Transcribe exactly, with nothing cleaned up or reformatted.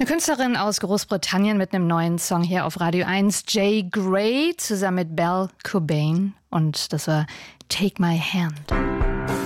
Eine Künstlerin aus Großbritannien mit einem neuen Song hier auf Radio eins, Jay Gray, zusammen mit Belle Cobain. Und das war Take My Hand.